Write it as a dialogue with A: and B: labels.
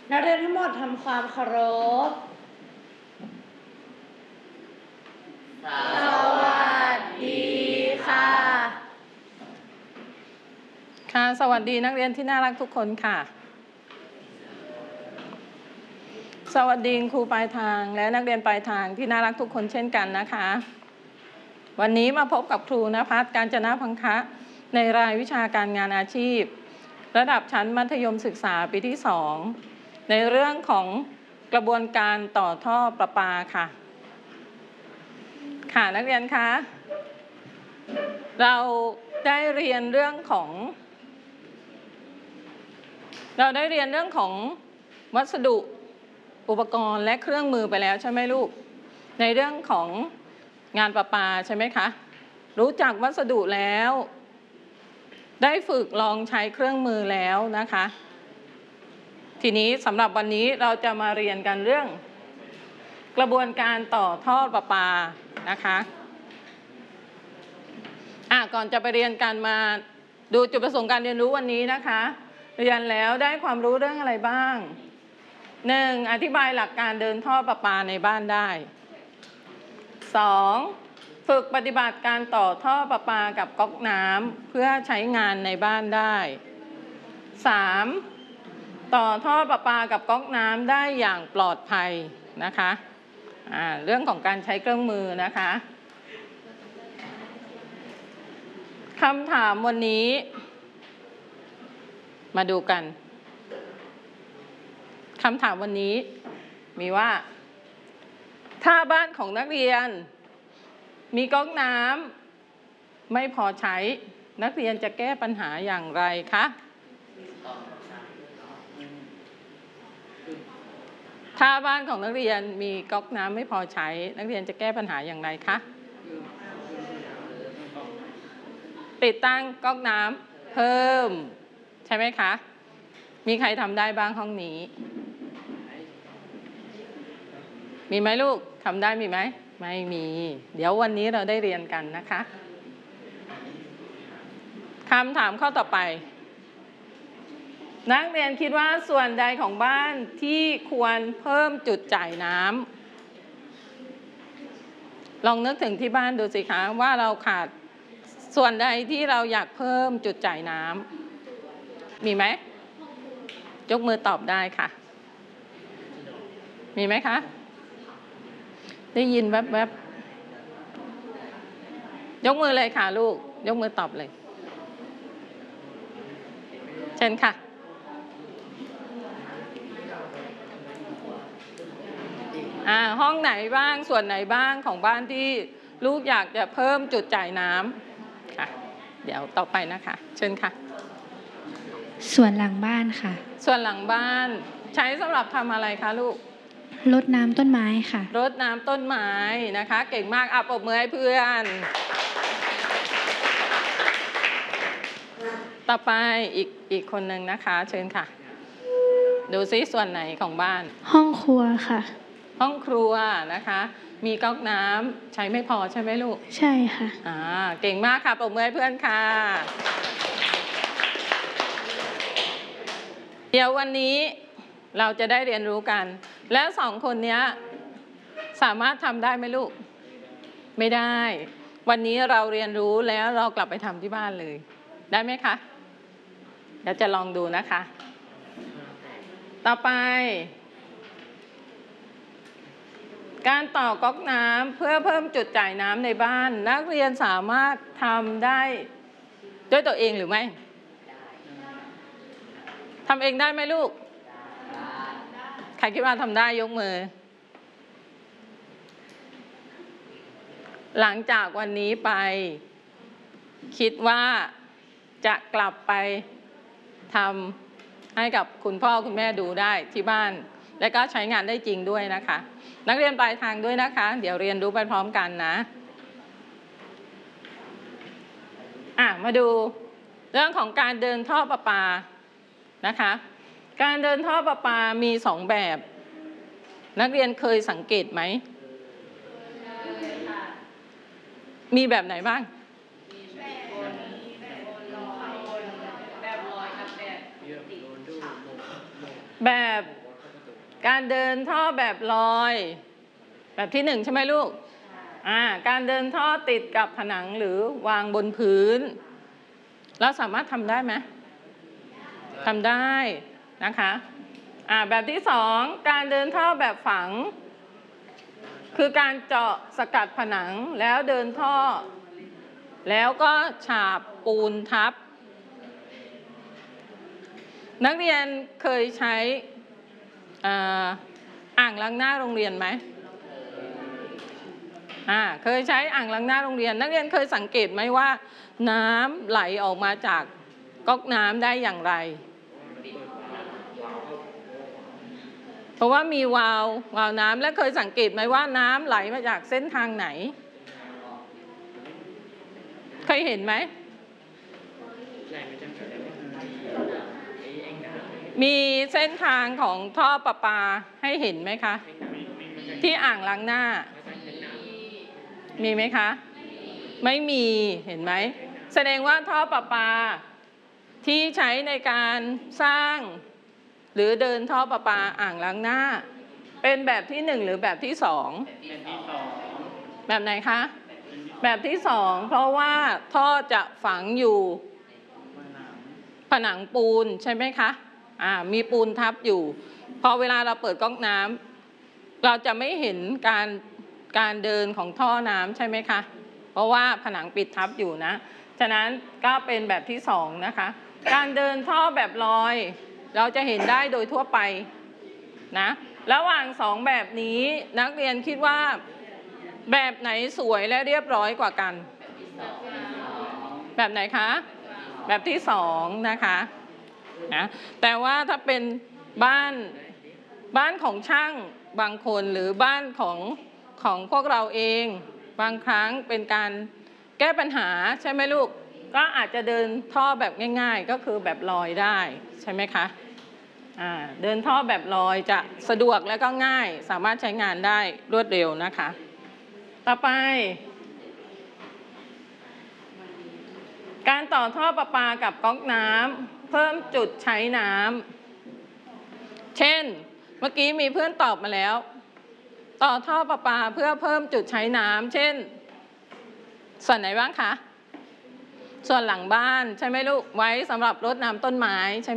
A: นักเรียนทั้งหมดทำความเคารพสวัสดีค่ะ
B: ค่ะสวัสดีนักเรียนที่น่ารักทุกคนค่ะสวัสดีครูปลายทางและนักเรียนปลายทางที่น่ารักทุกคนเช่นกันนะคะวันนี้มาพบกับครูณภัส กาญจนพังคะในรายวิชาการงานอาชีพระดับชั้นมัธยมศึกษาปีที่2ในเรื่องของกระบวนการต่อท่อประปาค่ะค่ะนักเรียนคะเราได้เรียนเรื่องของวัสดุอุปกรณ์และเครื่องมือไปแล้วใช่ไหมลูกในเรื่องของงานประปาใช่ไหมคะรู้จักวัสดุแล้วได้ฝึกลองใช้เครื่องมือแล้วนะคะทีนี้สำหรับวันนี้เราจะมาเรียนกันเรื่องกระบวนการต่อท่อประปานะคะก่อนจะไปเรียนกันมาดูจุดประสงค์การเรียนรู้วันนี้นะคะเรียนแล้วได้ความรู้เรื่องอะไรบ้าง 1. อธิบายหลักการเดินท่อประปาในบ้านได้ 2. ฝึกปฏิบัติการต่อท่อประปากับก๊อกน้ำเพื่อใช้งานในบ้านได้ 3. ต่อท่อประปากับก๊อกน้ำได้อย่างปลอดภัยนะคะเรื่องของการใช้เครื่องมือนะคะคำถามวันนี้มาดูกันคำถามวันนี้มีว่าถ้าบ้านของนักเรียนมีก๊อกน้ำไม่พอใช้นักเรียนจะแก้ปัญหาอย่างไรคะถ้าบ้านของนักเรียนมีก๊อกน้ำไม่พอใช้นักเรียนจะแก้ปัญหาอย่างไรคะติดตั้งก๊อกน้ำเพิ่มใช่ไหมคะมีใครทำได้บ้างห้องนี้มีไหมลูกทำได้มีไหมไม่มีเดี๋ยววันนี้เราได้เรียนกันนะคะคำถามข้อต่อไปนักเรียนคิดว่าส่วนใดของบ้านที่ควรเพิ่มจุดจ่ายน้ำลองนึกถึงที่บ้านดูสิคะว่าเราขาดส่วนใดที่เราอยากเพิ่มจุดจ่ายน้ำมีไหมยกมือตอบได้ค่ะมีไหมคะได้ยินแวบๆยกมือเลยค่ะลูกยกมือตอบเลยเชิญค่ะห้องไหนบ้างส่วนไหนบ้างของบ้านที่ลูกอยากจะเพิ่มจุดจ่ายน้ำค่ะเดี๋ยวต่อไปนะคะเชิญค่ะ
C: ส่วนหลังบ้านค่ะ
B: ส่วนหลังบ้านใช้สำหรับทำอะไรคะลูก
C: รดน้ำต้นไม้ค่ะ
B: รดน้ำต้นไม้นะคะเก่งมากปรบมือให้เพื่อนต่อไปอีกคนหนึ่งนะคะเชิญค่ะดูซิส่วนไหนของบ้าน
C: ห้องครัวค่ะ
B: ห้องครัวนะคะมีก๊อกน้ำใช้ไม่พอใช่ไหมลูก
C: ใช่ค่ะ
B: เก่งมากค่ะปรบมือให้เพื่อนค่ะเดี๋ยววันนี้เราจะได้เรียนรู้กันและสองคนนี้สามารถทำได้ไหมลูกไม่ได้วันนี้เราเรียนรู้แล้วเรากลับไปทำที่บ้านเลยได้ไหมคะเดี๋ยวจะลองดูนะคะต่อไปการต่อก๊อกน้ำเพื่อเพิ่มจุดจ่ายน้ำในบ้านนักเรียนสามารถทำได้ด้วยตัวเองหรือไม่ทำเองได้ไหมลูกใครคิดว่าทำได้ยกมือหลังจากวันนี้ไปคิดว่าจะกลับไปทำให้กับคุณพ่อคุณแม่ดูได้ที่บ้านและก็ใช้งานได้จริงด้วยนะคะนักเรียนปลายทางด้วยนะคะเดี๋ยวเรียนรู้ไปพร้อมกันนะมาดูเรื่องของการเดินท่อประปานะคะการเดินท่อประปามี2แบบนักเรียนเคยสังเกตไหมมีแบบไหนบ้างแบบการเดินท่อแบบลอยแบบที่1ใช่ไหมลูกการเดินท่อติดกับผนังหรือวางบนพื้นเราสามารถทำได้ไหมทำได้นะคะแบบที่2การเดินท่อแบบฝังคือการเจาะสกัดผนังแล้วเดินท่อแล้วก็ฉาบปูนทับนักเรียนเคยใช้อ่างล้างหน้าโรงเรียนไหมเคยใช้อ่างล้างหน้าโรงเรียนนักเรียนเคยสังเกตไหมว่าน้ำไหลออกมาจากก๊อกน้ำได้อย่างไรเพราะว่ามีวาล์วน้ำและเคยสังเกตไหมว่าน้ำไหลมาจากเส้นทางไหนเคยเห็นไหมมีเส้นทางของท่อประปาให้เห็นไหมคะที่อ่างล้างหน้ามีไหมคะไม่มีเห็นไหมแสดงว่าท่อประปาที่ใช้ในการสร้างหรือเดินท่อประปาอ่างล้างหน้าเป็นแบบที่1หรือแบบที่2แบบไหนคะแบบที่2เพราะว่าท่อจะฝังอยู่ผนังปูนใช่ไหมคะมีปูนทับอยู่พอเวลาเราเปิดก๊อกน้ำเราจะไม่เห็นการเดินของท่อน้ำใช่ไหมคะเพราะว่าผนังปิดทับอยู่นะฉะนั้นก็เป็นแบบที่2นะคะการเดินท่อแบบลอยเราจะเห็นได้โดยทั่วไปนะระหว่าง2แบบนี้นักเรียนคิดว่าแบบไหนสวยและเรียบร้อยกว่ากันแบบไหนคะแบบที่2นะคะนะแต่ว่าถ้าเป็นบ้านของช่างบางคนหรือบ้านของพวกเราเองบางครั้งเป็นการแก้ปัญหาใช่ไหมลูกก็อาจจะเดินท่อแบบง่ายๆก็คือแบบลอยได้ใช่ไหมคะเดินท่อแบบลอยจะสะดวกและก็ง่ายสามารถใช้งานได้รวดเร็วนะคะต่อไปการต่อท่อประปากับก๊อกน้ำเพิ่มจุดใช้น้ำเช่นเมื่อกี้มีเพื่อนตอบมาแล้วต่อท่อประปาเพื่อเพิ่มจุดใช้น้ำเช่นส่วนไหนบ้างคะส่วนหลังบ้านใช่ไหมลูกไว้สำหรับรดน้ำต้นไม้ใช่